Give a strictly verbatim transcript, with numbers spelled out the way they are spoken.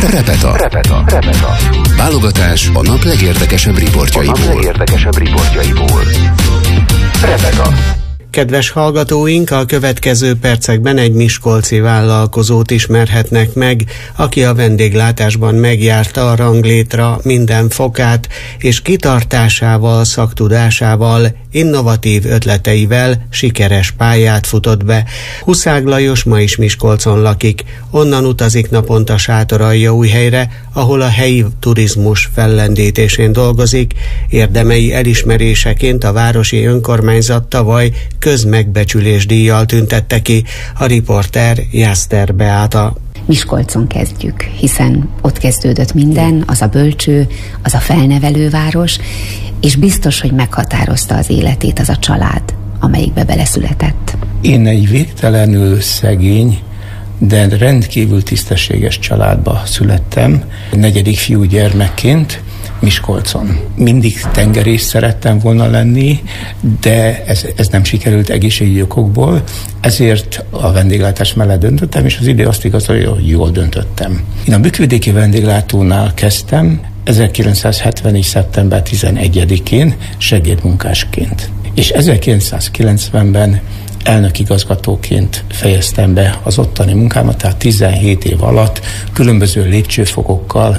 Repeta. Repeta. Repeta. Válogatás a nap legérdekesebb riportjaiból. A nap legérdekesebb riportjaiból. Repeta. Kedves hallgatóink, a következő percekben egy miskolci vállalkozót ismerhetnek meg, aki a vendéglátásban megjárta a ranglétra minden fokát, és kitartásával, szaktudásával, innovatív ötleteivel sikeres pályát futott be. Huszák Lajos ma is Miskolcon lakik, onnan utazik naponta Sátoraljaújhelyre, ahol a helyi turizmus fellendítésén dolgozik. Érdemei elismeréseként a városi önkormányzat tavaly közmegbecsülés díjjal tüntette ki. A riporter Jászter Beáta. Miskolcon kezdjük, hiszen ott kezdődött minden, az a bölcső, az a felnevelőváros, és biztos, hogy meghatározta az életét az a család, amelyikbe beleszületett. Én egy végtelenül szegény, de rendkívül tisztességes családba születtem, negyedik fiú gyermekként Miskolcon. Mindig tengerész szerettem volna lenni, de ez, ez nem sikerült egészségügyi okokból, ezért a vendéglátás mellett döntöttem, és az idő azt igazolja, hogy jól döntöttem. Én a Bükk-vidéki vendéglátónál kezdtem, ezerkilencszázhetvennégy. szeptember tizenegyedikén segédmunkásként. És ezerkilencszázkilencvenben elnökigazgatóként fejeztem be az ottani munkámat, tehát tizenhét év alatt különböző lépcsőfokokkal